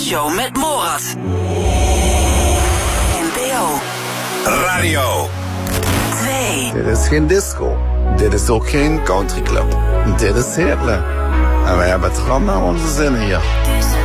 Ochtendshow met Morat. NPO Radio 2. Dit is geen disco. Dit is ook geen countryclub. Dit is Hitler. En wij hebben het gewoon naar onze zin hier.